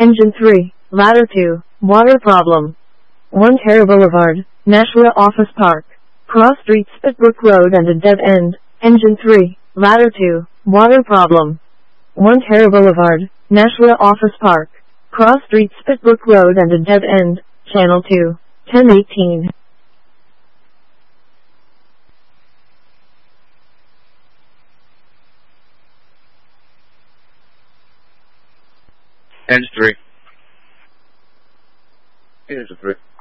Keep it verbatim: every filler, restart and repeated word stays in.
Engine three, Ladder two, water problem. one Terra Boulevard, Nashua Office Park. Cross Street Spitbrook Road and a dead end. Engine three, Ladder two, water problem. one Terra Boulevard, Nashua Office Park. Cross Street Spitbrook Road and a dead end. Channel two, ten eighteen. Engine three. Engine three.